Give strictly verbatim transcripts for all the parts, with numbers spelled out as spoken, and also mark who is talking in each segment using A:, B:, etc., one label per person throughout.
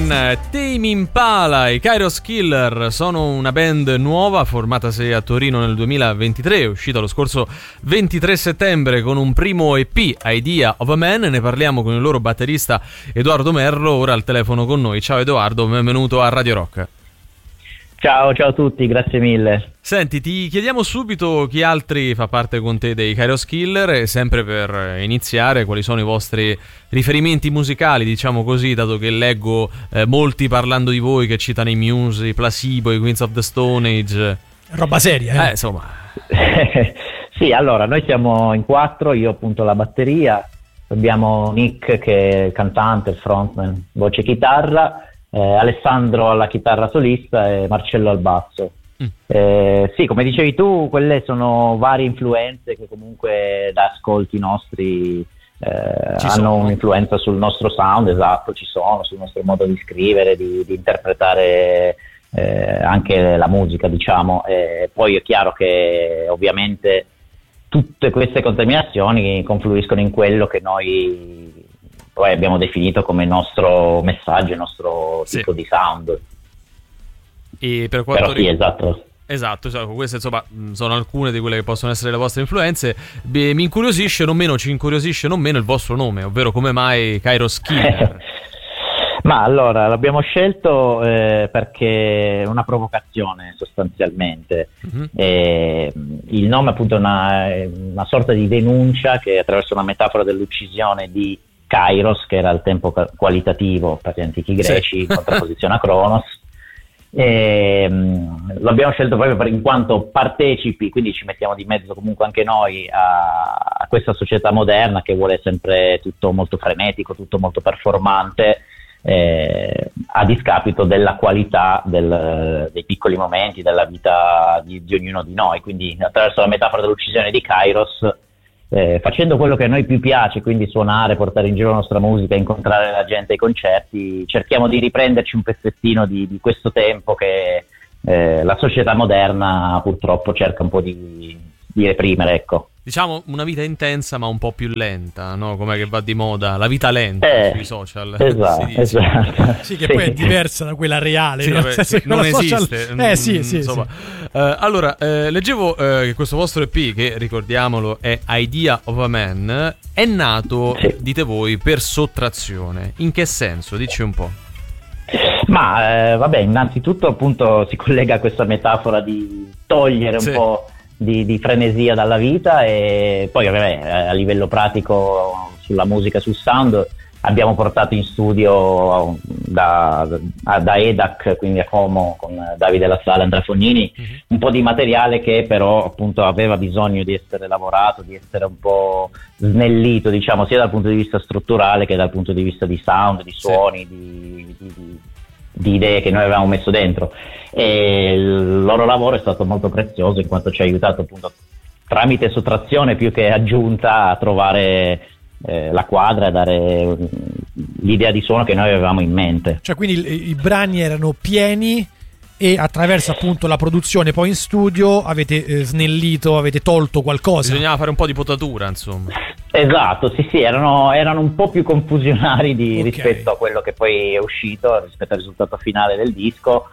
A: Again, Tame Impala, i Kairos Killer sono una band nuova formatasi a Torino nel duemilaventitré, è uscita lo scorso ventitré settembre con un primo E P, Idea of a Man. Ne parliamo con il loro batterista Edoardo Merlo, ora al telefono con noi. Ciao Edoardo, benvenuto a Radio Rock.
B: Ciao, ciao a tutti, grazie mille.
A: Senti, ti chiediamo subito chi altri fa parte con te dei Kairos Killer e sempre per iniziare quali sono i vostri riferimenti musicali, diciamo così, dato che leggo eh, molti parlando di voi che citano i Muse, i Placebo, i Queens of the Stone Age.
C: Roba seria, eh?
A: Eh, insomma.
B: Sì, allora, noi siamo in quattro, io appunto la batteria, abbiamo Nick che è il cantante, il frontman, voce e chitarra, Eh, Alessandro alla chitarra solista e Marcello al basso. Mm. Eh, sì, come dicevi tu, quelle sono varie influenze che comunque da ascolti nostri eh, hanno
A: sono.
B: un'influenza sul nostro sound, esatto, ci sono, sul nostro modo di scrivere, di, di interpretare eh, anche la musica, diciamo. E poi è chiaro che ovviamente tutte queste contaminazioni confluiscono in quello che noi poi abbiamo definito come il nostro messaggio, il nostro
A: sì.
B: tipo di sound.
A: E per quanto
B: Però sì,
A: rig-
B: esatto.
A: Esatto, esatto, queste insomma sono alcune di quelle che possono essere le vostre influenze. Beh, mi incuriosisce non meno, ci incuriosisce non meno il vostro nome, ovvero come mai Kairos Killer.
B: Ma allora, l'abbiamo scelto eh, perché è una provocazione sostanzialmente. Mm-hmm. E, il nome appunto è una, una sorta di denuncia che attraverso una metafora dell'uccisione di Kairos, che era al tempo qualitativo per gli antichi greci, sì. in contrapposizione a Cronos. E, mh, l'abbiamo scelto proprio per, in quanto partecipi, quindi ci mettiamo di mezzo comunque anche noi a, a questa società moderna che vuole sempre tutto molto frenetico, tutto molto performante, eh, a discapito della qualità del, dei piccoli momenti della vita di, di ognuno di noi. Quindi attraverso la metafora dell'uccisione di Kairos, Eh, facendo quello che a noi più piace, quindi suonare, portare in giro la nostra musica, incontrare la gente ai concerti, cerchiamo di riprenderci un pezzettino di, di questo tempo che eh, la società moderna purtroppo cerca un po' di, di reprimere, ecco.
A: Diciamo una vita intensa ma un po' più lenta, no? Com'è che va di moda? La vita lenta
B: eh,
A: sui social.
B: Esatto, esatto.
C: Sì, che
B: sì.
C: poi è diversa da quella reale.
A: Sì,
C: no?
A: Beh, sì, non
C: social...
A: esiste.
C: Eh sì, sì,
A: insomma.
C: sì.
A: Uh, allora, uh, leggevo uh, che questo vostro E P, che ricordiamolo è Idea of a Man, è nato,
B: sì.
A: dite voi, per sottrazione. In che senso? Dici un po'.
B: Ma eh, vabbè, innanzitutto appunto si collega a questa metafora di togliere un
A: sì.
B: po' Di, di frenesia dalla vita, e poi vabbè, a livello pratico sulla musica, sul sound, abbiamo portato in studio da, da, da E D A C, quindi a Como, con Davide La Sala e Andrea Fognini, mm-hmm. un po' di materiale che però appunto aveva bisogno di essere lavorato, di essere un po' snellito, diciamo, sia dal punto di vista strutturale che dal punto di vista di sound, di suoni, sì. di, di, di di idee che noi avevamo messo dentro, e il loro lavoro è stato molto prezioso in quanto ci ha aiutato appunto tramite sottrazione più che aggiunta a trovare eh, la quadra e dare l'idea di suono che noi avevamo in mente.
C: Cioè quindi i, i brani erano pieni e attraverso appunto la produzione poi in studio avete eh, snellito, avete tolto qualcosa.
A: Bisognava fare un po' di potatura, insomma.
B: Esatto, sì sì, erano, erano un po' più confusionari di,
C: okay.
B: rispetto a quello che poi è uscito, rispetto al risultato finale del disco.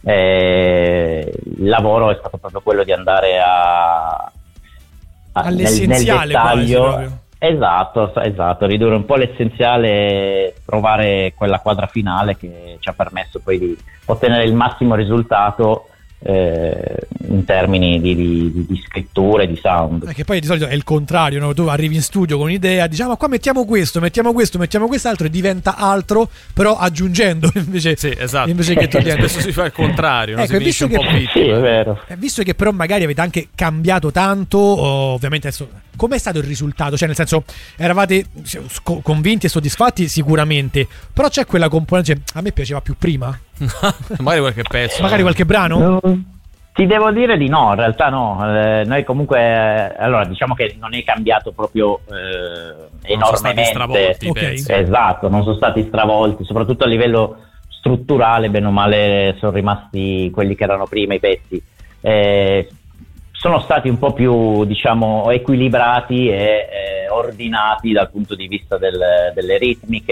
B: Eh, il lavoro è stato proprio quello di andare a, a
C: all'essenziale,
B: nel, nel dettaglio.
C: quasi,
B: esatto, esatto, ridurre un po' l'essenziale, trovare quella quadra finale che ci ha permesso poi di ottenere il massimo risultato eh, in termini di, di, di scrittura e di sound.
C: Perché poi di solito è il contrario, no? Tu arrivi in studio con un'idea, diciamo ah, qua mettiamo questo, mettiamo questo, mettiamo quest'altro e diventa altro, però aggiungendo invece,
A: sì, esatto.
C: invece che togliendo.
A: Spesso si fa il contrario, no?
C: Ecco,
A: Si finisce un
C: che,
A: po' vittima.
B: Sì, è vero.
C: Visto che però magari avete anche cambiato tanto, ovviamente adesso com'è stato il risultato? Cioè nel senso, eravate convinti e soddisfatti sicuramente, però c'è quella componente, cioè, a me piaceva più prima?
A: Magari qualche pezzo.
C: Magari qualche brano?
B: No, ti devo dire di no, in realtà no. Eh, noi comunque, eh, allora diciamo che non è cambiato proprio eh, enormemente.
A: Non sono stati stravolti,
C: okay.
B: Esatto, non sono stati stravolti, soprattutto a livello strutturale, bene o male sono rimasti quelli che erano prima i pezzi. Eh, sono stati un po' più, diciamo, equilibrati e eh, ordinati dal punto di vista del, delle ritmiche,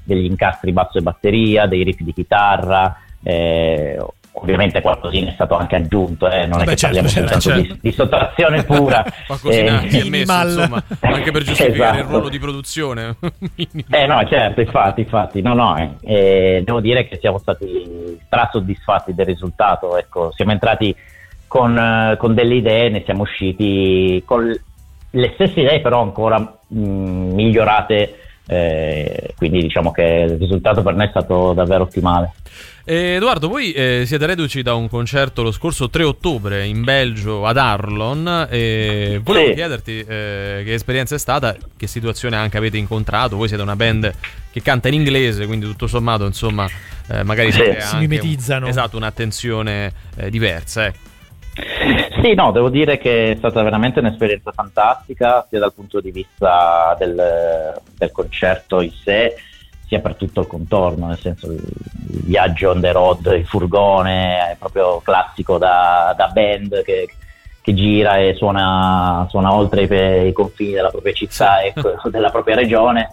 B: degli incastri basso e batteria, dei riff di chitarra, eh, ovviamente qualcosina è stato anche aggiunto, eh, non Vabbè, è che certo, parliamo certo, soltanto certo. Di, di sottrazione pura.
A: Qualcosina eh, si è messo, insomma, anche per giustificare esatto. il ruolo di produzione.
B: eh no, certo, infatti, infatti, no, no, eh, eh, devo dire che siamo stati strasoddisfatti del risultato, ecco, siamo entrati con, uh, con delle idee, ne siamo usciti con le stesse idee, però ancora mh, migliorate, eh, quindi diciamo che il risultato per noi è stato davvero ottimale.
A: Eh, Edoardo, voi eh, siete reduci da un concerto lo scorso tre ottobre in Belgio ad Arlon e volevo sì. chiederti eh, che esperienza è stata, che situazione anche avete incontrato. Voi siete una band che canta in inglese, quindi tutto sommato insomma eh, magari
B: sì.
A: siete
C: si
A: anche
C: mimetizzano
A: un, esatto, un'attenzione eh, diversa eh.
B: Sì, no, devo dire che è stata veramente un'esperienza fantastica sia dal punto di vista del, del concerto in sé, sia per tutto il contorno, nel senso il viaggio on the road, il furgone, è proprio classico da, da band che, che gira e suona, suona oltre i, i confini della propria città e della propria regione.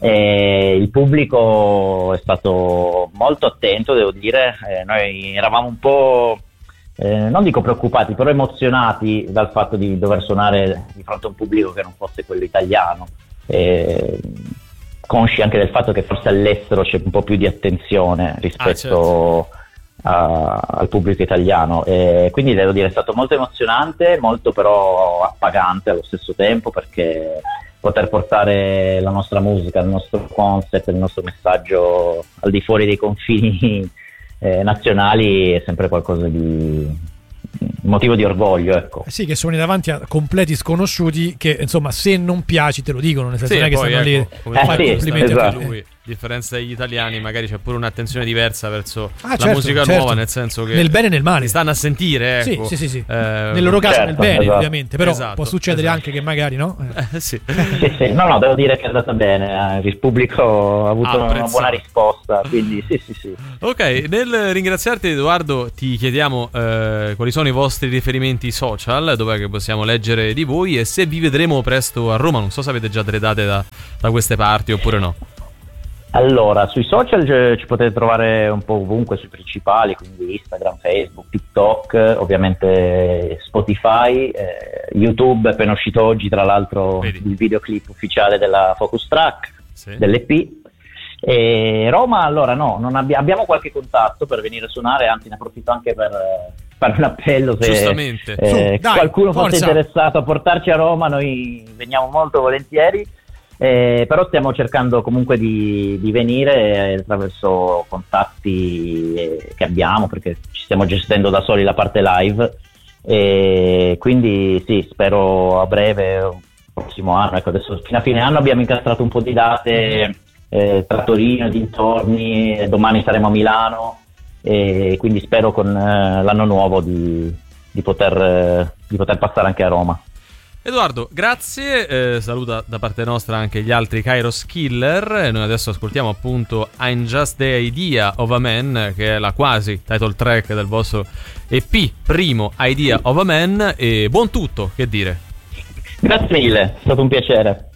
B: E il pubblico è stato molto attento, devo dire, eh, noi eravamo un po', eh, non dico preoccupati, però emozionati dal fatto di dover suonare di fronte a un pubblico che non fosse quello italiano. Eh, consci anche del fatto che forse all'estero c'è un po' più di attenzione rispetto ah, certo. a, al pubblico italiano, e quindi devo dire è stato molto emozionante, molto però appagante allo stesso tempo, perché poter portare la nostra musica, il nostro concept, il nostro messaggio al di fuori dei confini eh, nazionali è sempre qualcosa di motivo di orgoglio, ecco.
C: Eh sì, che suoni davanti a completi sconosciuti che insomma se non piaci te lo dicono, nel senso
A: sì,
C: non è che
A: poi,
C: stanno
A: ecco,
C: lì
A: come
C: a fare
B: sì,
C: complimenti
B: esatto.
C: a
A: lui. A differenza degli italiani magari c'è pure un'attenzione diversa verso
C: ah,
A: la
C: certo,
A: musica
C: certo.
A: nuova, nel senso che
C: nel bene e nel male
A: si stanno a sentire, ecco.
C: Sì, sì, sì, sì.
A: Eh,
C: nel loro caso
B: certo,
C: nel bene
B: esatto.
C: ovviamente, però
A: esatto,
C: può succedere
A: esatto.
C: anche che magari no
A: eh, sì.
B: Sì, sì. No, no, devo dire che è andata bene, il pubblico ha avuto ah, una buona risposta, quindi sì, sì, sì.
A: Ok, nel ringraziarti Edoardo ti chiediamo eh, quali sono i vostri riferimenti social, dove che possiamo leggere di voi e se vi vedremo presto a Roma. Non so se avete già delle date da, da queste parti oppure no.
B: Allora, sui social ci potete trovare un po' ovunque, sui principali, quindi Instagram, Facebook, TikTok, ovviamente Spotify, eh, YouTube, appena uscito oggi tra l'altro Vedi. il videoclip ufficiale della Focus Track, sì. dell'E P. E Roma, allora no, non abbi- abbiamo qualche contatto per venire a suonare, anzi ne approfitto anche per eh, fare un appello se
A: Giustamente.
B: eh,
C: Su, dai,
B: qualcuno
C: forza.
B: fosse interessato a portarci a Roma, noi veniamo molto volentieri. Eh, però stiamo cercando comunque di, di venire attraverso contatti eh, che abbiamo, perché ci stiamo gestendo da soli la parte live, e quindi sì, spero a breve, prossimo anno, ecco, adesso fino a fine anno abbiamo incastrato un po' di date eh, tra Torino e dintorni, e domani saremo a Milano, e quindi spero con eh, l'anno nuovo di, di, poter, eh, di poter passare anche a Roma.
A: Edoardo, grazie, eh, saluta da parte nostra anche gli altri Kairos Killer. Noi adesso ascoltiamo appunto I'm Just the Idea of a Man, che è la quasi title track del vostro E P, primo Idea of a Man, e buon tutto, che dire.
B: Grazie mille, è stato un piacere.